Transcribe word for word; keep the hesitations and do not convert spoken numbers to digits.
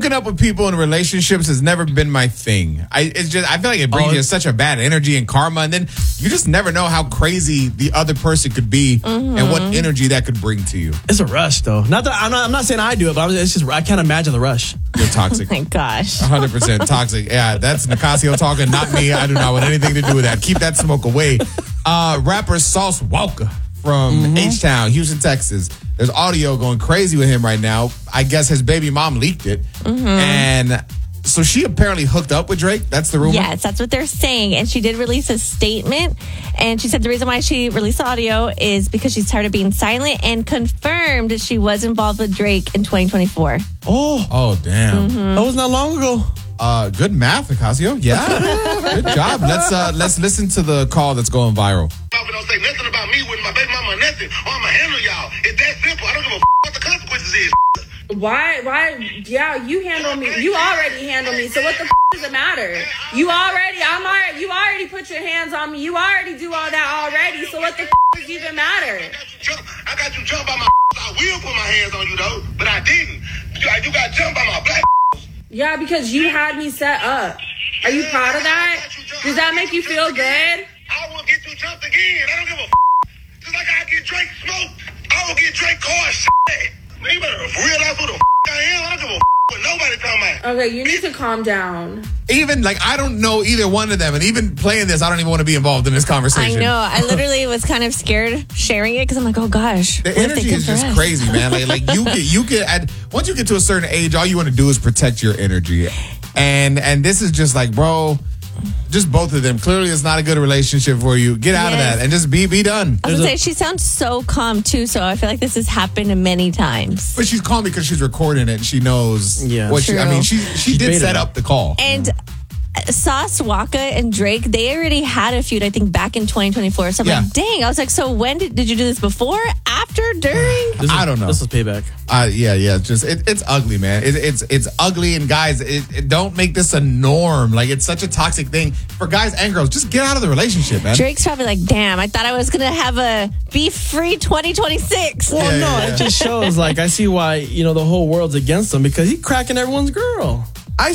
hooking up with people in relationships has never been my thing. I it's just I feel like it brings Oh. you such a bad energy and karma, and then you just never know how crazy the other person could be Mm-hmm. and what energy that could bring to you. It's a rush, though. Not that I'm not. I'm not saying I do it, but I'm, it's just I can't imagine the rush. You're toxic. Oh my gosh. one hundred percent toxic. Yeah, that's Nicasio talking, not me. I do not want anything to do with that. Keep that smoke away. Uh, rapper Sauce Walka from Mm-hmm. H-Town, Houston, Texas. There's audio going crazy with him right now. I guess his baby mom leaked it. Mm-hmm. And so she apparently hooked up with Drake. That's the rumor? Yes, that's what they're saying. And she did release a statement. And she said the reason why she released the audio is because she's tired of being silent, and confirmed that she was involved with Drake in twenty twenty-four. Oh, Oh, damn. Mm-hmm. that was not long ago. Uh, good math, Nicasio. Yeah. Good job. Let's uh, let's listen to the call that's going viral. Don't say nothing about me with my baby mama or nothing, or I'ma handle y'all. It's that simple. I don't give a f- what the consequences is. Why, why, yeah, you handle me. You already handle me. So what the f- does it matter? You already, I'm already, you already put your hands on me. You already do all that already. So what the f- does even matter? I got you jump, I got you jump by my I will put my hands on you though, but I didn't. You, you got jumped by my black. Yeah, because you had me set up. Are you proud of that? Does that make you feel good? I will get you jumped again. I don't give a f- just like I get Drake smoked. I will get Drake car shit. Man, you better realize who the f- I am. I don't give a f- what nobody talking about. Okay, you need to calm down. Even, like, I don't know either one of them. And even playing this, I don't even want to be involved in this I conversation. know. I literally was kind of scared sharing it because I'm like, oh gosh. The what if they energy come is for just us? crazy, man. Like, like you get, you get, at, once you get to a certain age, all you want to do is protect your energy. And, and this is just like, bro, just both of them. Clearly, it's not a good relationship for you. Get out Yes. of that and just be, be done. I was gonna say, she sounds so calm too, so I feel like this has happened many times. But she's calm because she's recording it and she knows Yeah. what she, I True. mean, she, she She did baited set her. up the call. And Sauce Walka and Drake, they already had a feud, I think, back in twenty twenty-four. So I'm Yeah. like, dang. I was like, so when did, did you do this before, after, during? This is, I don't know. This is payback. Uh, yeah, yeah. Just it, it's ugly, man. It, it's it's ugly, and guys, it, it, don't make this a norm. Like, it's such a toxic thing for guys and girls. Just get out of the relationship, man. Drake's probably like, damn, I thought I was going to have a beef-free twenty twenty-six. Well, Yeah, no, yeah, yeah. it just shows like I see why you know the whole world's against him because he's cracking everyone's girl.